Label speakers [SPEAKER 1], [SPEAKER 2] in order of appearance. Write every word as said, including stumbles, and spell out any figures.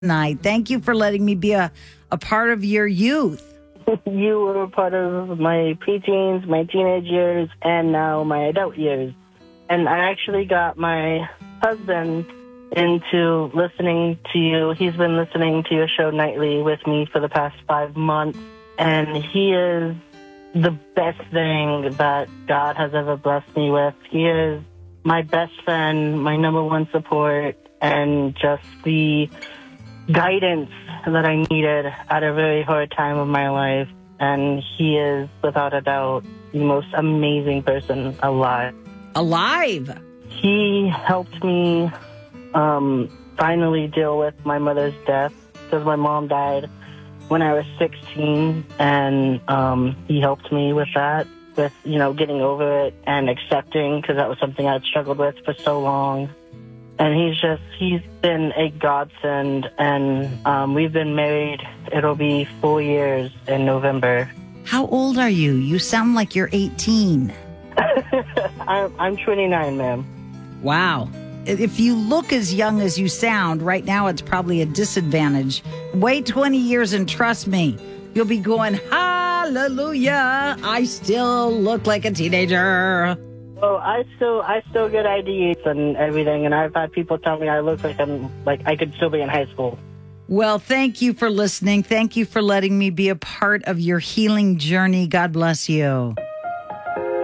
[SPEAKER 1] night. Thank you for letting me be a, a part of your youth.
[SPEAKER 2] You were a part of my preteens, my teenage years, and now my adult years. And I actually got my husband into listening to you. He's been listening to your show nightly with me for the past five months. And he is the best thing that God has ever blessed me with. He is my best friend, my number one support, and just the guidance that I needed at a very hard time of my life. And he is, without a doubt, the most amazing person alive.
[SPEAKER 1] Alive?
[SPEAKER 2] He helped me um, finally deal with my mother's death, because my mom died when I was sixteen, and um, he helped me with that, with, you know, getting over it and accepting, because that was something I'd struggled with for so long. And he's just, he's been a godsend, and um, we've been married. It'll be four years in November.
[SPEAKER 1] How old are you? You sound like you're eighteen.
[SPEAKER 2] I'm, I'm twenty-nine, ma'am.
[SPEAKER 1] Wow. If you look as young as you sound, right now it's probably a disadvantage. Wait twenty years and trust me, you'll be going, hallelujah, I still look like a teenager.
[SPEAKER 2] Oh, I still, I still get I Ds and everything, and I've had people tell me I look like I'm, like I could still be in high school.
[SPEAKER 1] Well, thank you for listening. Thank you for letting me be a part of your healing journey. God bless you.